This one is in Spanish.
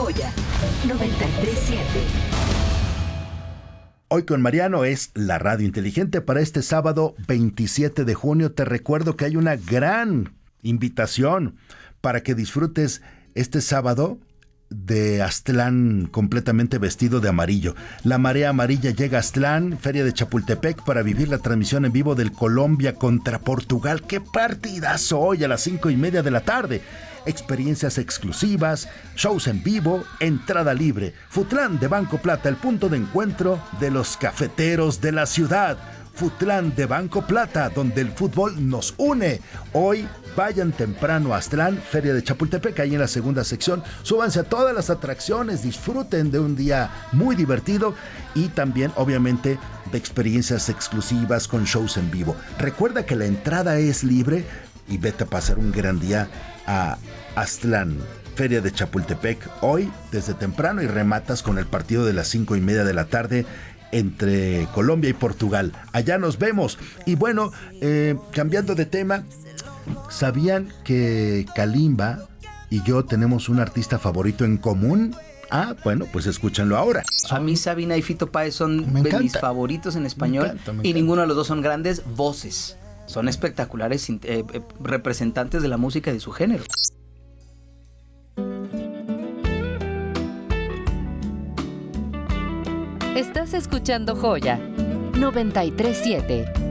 Joya 93.7. Hoy con Mariano es la radio inteligente para este sábado 27 de junio. Te recuerdo que hay una gran invitación para que disfrutes este sábado de Aztlán completamente vestido de amarillo. La marea amarilla llega a Aztlán, Feria de Chapultepec, para vivir la transmisión en vivo del Colombia contra Portugal. ¡Qué partidazo! Hoy a las 5:30 de la tarde. Experiencias exclusivas, shows en vivo, entrada libre. Futlán de Banco Plata, el punto de encuentro de los cafeteros de la ciudad. Futlán de Banco Plata, donde el fútbol nos une. Hoy vayan temprano a Aztlán, Feria de Chapultepec, ahí en la segunda sección. Súbanse a todas las atracciones, disfruten de un día muy divertido y también, obviamente, de experiencias exclusivas con shows en vivo. Recuerda que la entrada es libre y vete a pasar un gran día a Aztlán, Feria de Chapultepec, hoy desde temprano, y rematas con el partido de las 5:30 de la tarde entre Colombia y Portugal. Allá nos vemos. Y bueno, cambiando de tema, ¿sabían que Kalimba y yo tenemos un artista favorito en común? Ah, bueno, pues escúchenlo ahora. A mí Sabina y Fito Páez son de mis favoritos en español. Me encanta. Y ninguno de los dos son grandes voces. Son espectaculares representantes de la música y de su género. Estás escuchando Joya 93.7.